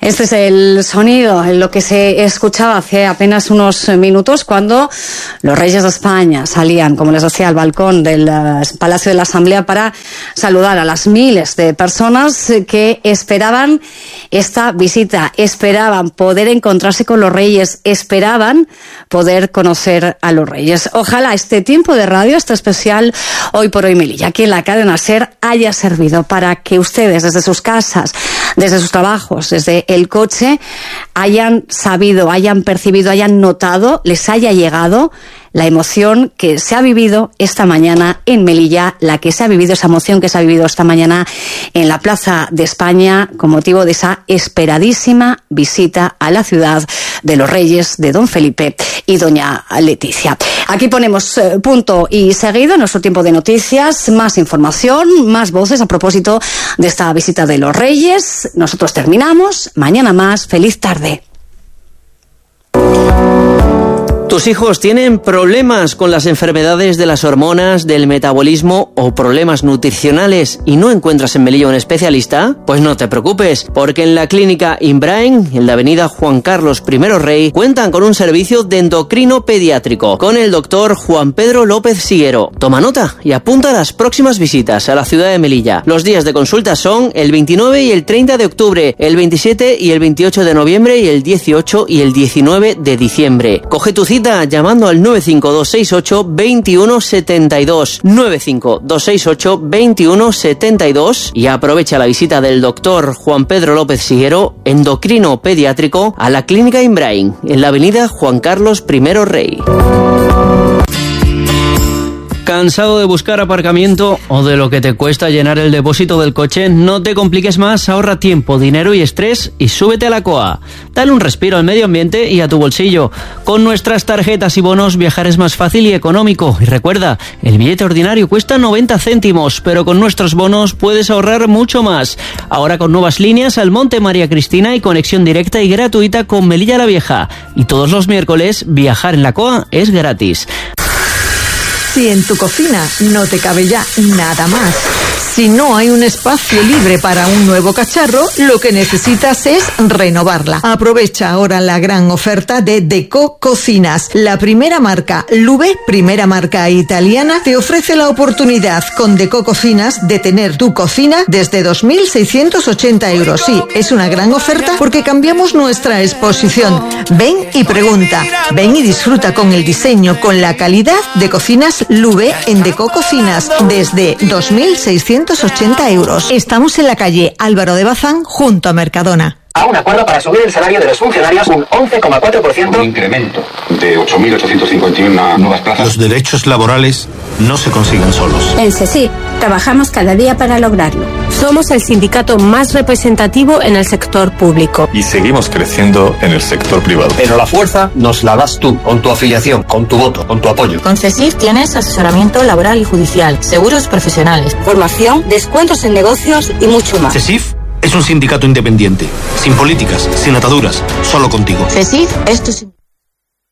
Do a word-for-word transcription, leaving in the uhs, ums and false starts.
Este es el sonido, lo que se escuchaba hace apenas unos minutos cuando los reyes de España salían, como les decía, al balcón del Palacio de la Asamblea para saludar a las miles de personas que esperaban esta visita, esperaban poder encontrarse con los reyes, esperaban poder conocer a los reyes. Ojalá este tiempo de radio, este especial Hoy por Hoy Melilla, aquí en la cadena SER, haya servido para que ustedes desde sus casas, desde sus trabajos, desde el coche, hayan sabido, hayan percibido, hayan notado, les haya llegado la emoción que se ha vivido esta mañana en Melilla, la que se ha vivido, esa emoción que se ha vivido esta mañana en la Plaza de España con motivo de esa esperadísima visita a la ciudad de los Reyes de don Felipe y doña Leticia. Aquí ponemos eh, punto y seguido en nuestro tiempo de noticias, más información, más voces a propósito de esta visita de los Reyes. Nosotros terminamos, mañana más, feliz tarde. ¿Tus hijos tienen problemas con las enfermedades de las hormonas, del metabolismo o problemas nutricionales y no encuentras en Melilla un especialista? Pues no te preocupes, porque en la clínica Inbrain, en la avenida Juan Carlos I Rey, cuentan con un servicio de endocrino pediátrico con el doctor Juan Pedro López Siguero. Toma nota y apunta a las próximas visitas a la ciudad de Melilla. Los días de consulta son el veintinueve y el treinta de octubre, el veintisiete y el veintiocho de noviembre y el dieciocho y el diecinueve de diciembre. Coge tu cita llamando al nueve cinco dos seis ocho dos uno siete dos, nueve cinco dos seis ocho dos uno siete dos y aprovecha la visita del doctor Juan Pedro López Siguero, endocrino pediátrico, a la clínica Inbrain, en la avenida Juan Carlos I Rey. ¿Cansado de buscar aparcamiento o de lo que te cuesta llenar el depósito del coche? No te compliques más, ahorra tiempo, dinero y estrés y súbete a la C O A. Dale un respiro al medio ambiente y a tu bolsillo. Con nuestras tarjetas y bonos viajar es más fácil y económico. Y recuerda, el billete ordinario cuesta noventa céntimos, pero con nuestros bonos puedes ahorrar mucho más. Ahora con nuevas líneas al Monte María Cristina y conexión directa y gratuita con Melilla la Vieja. Y todos los miércoles viajar en la C O A es gratis. Si en tu cocina no te cabe ya nada más, si no hay un espacio libre para un nuevo cacharro, lo que necesitas es renovarla. Aprovecha ahora la gran oferta de Deco Cocinas. La primera marca, Lube, primera marca italiana, te ofrece la oportunidad con Deco Cocinas de tener tu cocina desde dos mil seiscientos ochenta euros. Sí, es una gran oferta porque cambiamos nuestra exposición. Ven y pregunta. Ven y disfruta con el diseño, con la calidad de Cocinas Lube en Deco Cocinas desde dos mil seiscientos ochenta euros. Estamos en la calle Álvaro de Bazán junto a Mercadona. A un acuerdo para subir el salario de los funcionarios un once coma cuatro por ciento. Un incremento de ocho mil ochocientos cincuenta y uno nuevas plazas. Los derechos laborales no se consiguen solos. En CESIF trabajamos cada día para lograrlo. Somos el sindicato más representativo en el sector público. Y seguimos creciendo en el sector privado. Pero la fuerza nos la das tú, con tu afiliación, con tu voto, con tu apoyo. Con CESIF tienes asesoramiento laboral y judicial, seguros profesionales, formación, descuentos en negocios y mucho más. CESIF es un sindicato independiente, sin políticas, sin ataduras, solo contigo. CESIF es tu sindicato.